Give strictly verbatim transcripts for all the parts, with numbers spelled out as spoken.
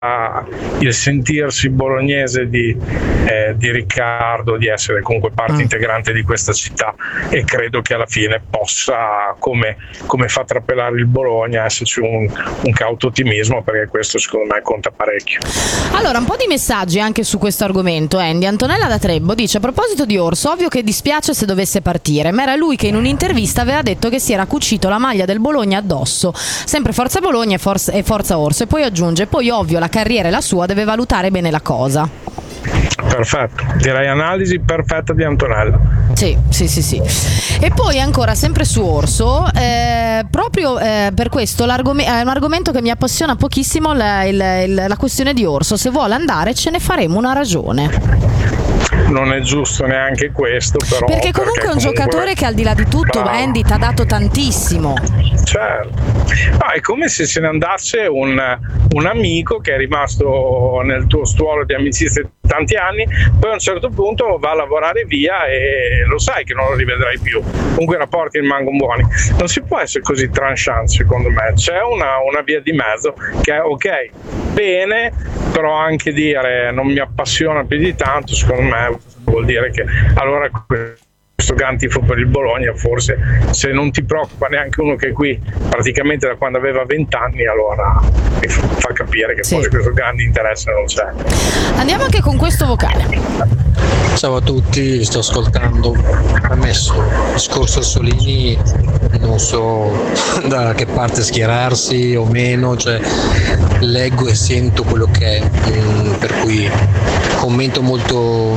il sentirsi bolognese di, eh, di Riccardo, di essere comunque parte mm. integrante di questa città, e credo che alla fine possa, come, come fa trapelare il Bologna, esserci un, un cauto ottimismo, perché questo secondo me conta parecchio. Allora, un po' di messaggi anche su questo argomento. Andy Antonella da Trebo dice: a proposito di Orso, ovvio che dispiace se dovesse partire, ma era lui che in un'intervista aveva detto che si era cucito la maglia del Bologna addosso, sempre Forza Bologna e Forza, e Forza Orso, e poi aggiunge: poi ovvio la carriera è la sua, deve valutare bene la cosa. Perfetto, direi analisi perfetta di Antonella. Sì, sì, sì, sì. E poi ancora sempre su Orso, eh, proprio eh, per questo l'argom- è un argomento che mi appassiona pochissimo, la, il, il, la questione di Orso. Se vuole andare ce ne faremo una ragione. Non è giusto neanche questo, però, perché comunque perché è un comunque... giocatore che al di là di tutto, bravo, Andy, ti ha dato tantissimo. Certo, no, è come se se ne andasse un, un amico che è rimasto nel tuo stuolo di amicizia tanti anni, poi a un certo punto va a lavorare via e lo sai che non lo rivedrai più, comunque i rapporti rimangono buoni. Non si può essere così tranchant, secondo me. C'è una, una via di mezzo che è ok, bene, però anche dire non mi appassiona più di tanto, secondo me vuol dire che allora questo gran tifo per il Bologna, forse se non ti preoccupa neanche uno che è qui praticamente da quando aveva venti anni, allora mi fa capire che sì, forse questo grande interesse non c'è. Andiamo anche con questo vocale. Ciao a tutti, sto ascoltando. Premesso, il discorso Orsolini non so da che parte schierarsi o meno, cioè leggo e sento quello che è, mh, per cui commento molto,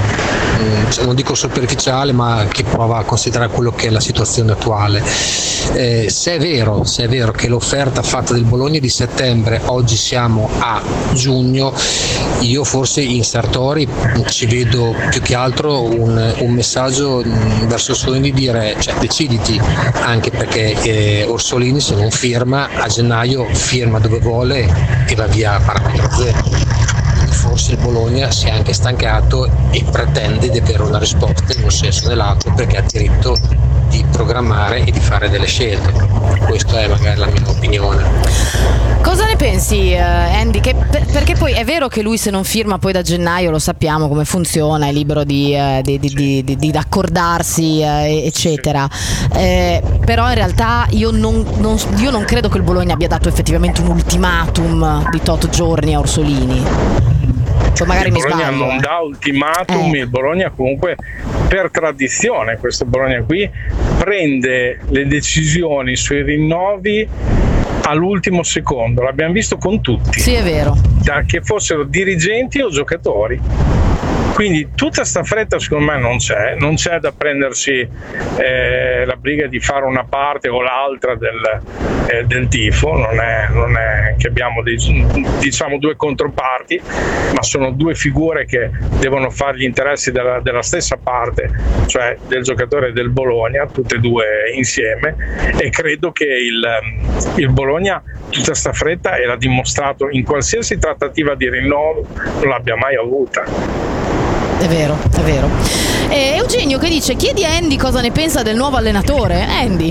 mh, cioè non dico superficiale, ma che prova a considerare quello che è la situazione attuale. Eh, se è vero, se è vero che l'offerta fatta del Bologna è di settembre, oggi siamo a giugno, io forse in Sartori ci vedo più che altro un, un messaggio verso Orsolini di dire, cioè deciditi, anche perché eh, Orsolini se non firma a gennaio firma dove vuole e va via a parametro zero. Quindi forse il Bologna si è anche stancato e pretende di avere una risposta in un senso o nell'altro, perché ha diritto di programmare e di fare delle scelte. Questa è magari la mia opinione. Cosa ne pensi, uh, Andy? Che, per, perché poi è vero che lui se non firma poi da gennaio, lo sappiamo come funziona, è libero di, uh, di, di, di, di, di accordarsi, uh, eccetera. Eh, però in realtà io non, non, io non credo che il Bologna abbia dato effettivamente un ultimatum di tot giorni a Orsolini. Cioè, magari il mi Bologna sbaglio, non eh. dà ultimatum, eh. Il Bologna comunque per tradizione, questo Bologna qui prende le decisioni sui rinnovi all'ultimo secondo, l'abbiamo visto con tutti. Sì, è vero. Da che fossero dirigenti o giocatori. Quindi tutta sta fretta secondo me non c'è, non c'è da prendersi eh, la briga di fare una parte o l'altra del, eh, del tifo, non è, non è che abbiamo dei, diciamo due controparti, ma sono due figure che devono fare gli interessi della, della stessa parte, cioè del giocatore e del Bologna, tutte e due insieme, e credo che il, il Bologna tutta sta fretta, e l'ha dimostrato in qualsiasi trattativa di rinnovo, non l'abbia mai avuta. È vero, è vero. E Eugenio che dice: chiedi a Andy cosa ne pensa del nuovo allenatore. Andy.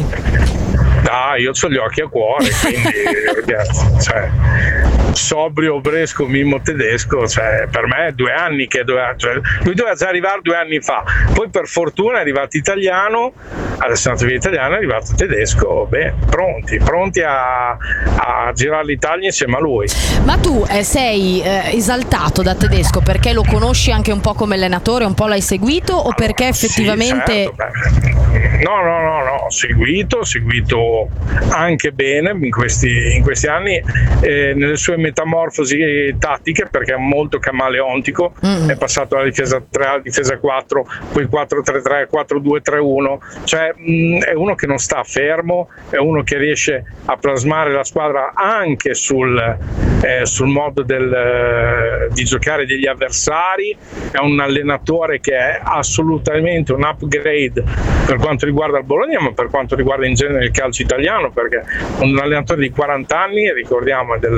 Ah, io ho gli occhi a cuore, quindi ragazzi, cioè, sobrio, bresco, mimo tedesco, cioè, per me è due anni che doveva, cioè, lui doveva già arrivare due anni fa, poi per fortuna è arrivato italiano, adesso è andato via italiano, è arrivato tedesco, beh, pronti, pronti a, a girare l'Italia insieme a lui. Ma tu eh, sei eh, esaltato da Tedesco perché lo conosci anche un po' come allenatore, un po' l'hai seguito, o allora, perché effettivamente... Sì, certo, no, no, no, no, seguito, seguito anche bene in questi, in questi anni, eh, nelle sue metamorfosi tattiche, perché è molto camaleontico, mm. è passato alla difesa tre, alla difesa quattro, poi quattro tre tre, quattro due tre uno, cioè mh, è uno che non sta fermo, è uno che riesce a plasmare la squadra anche sul, eh, sul modo del, eh, di giocare degli avversari, è un allenatore che è assolutamente un upgrade per quanto riguarda il Bologna, ma per quanto riguarda in genere il calcio italiano, perché un allenatore di quaranta anni, ricordiamo, è del,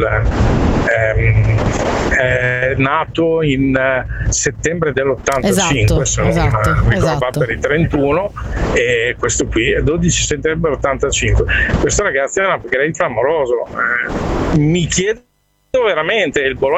ehm, è nato in eh, settembre dell'ottantacinque, esatto, se non esatto, ricordo esatto. per i trentuno, e questo qui è dodici settembre ottantacinque. Questo ragazzo è un upgrade clamoroso, eh, mi chiedo veramente il Bologna